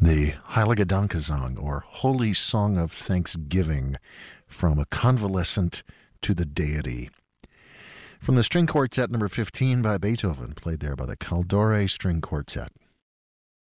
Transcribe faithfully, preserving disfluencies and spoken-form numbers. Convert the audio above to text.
the Heilige Dankesang, or Holy Song of Thanksgiving, from a convalescent to the deity. From the String Quartet number fifteen by Beethoven, played there by the Caldore String Quartet.